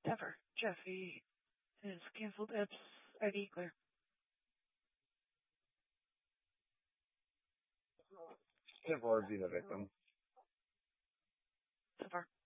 Ever. Jeffy has canceled Epps ID clear. Can't forward be the victim. So far.